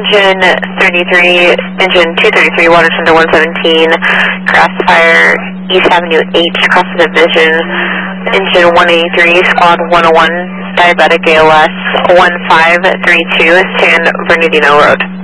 engine 33, engine 233, water center 117, crossfire East Avenue H, across the division, engine 183, squad 101, diabetic ALS 1532, San Bernardino Road.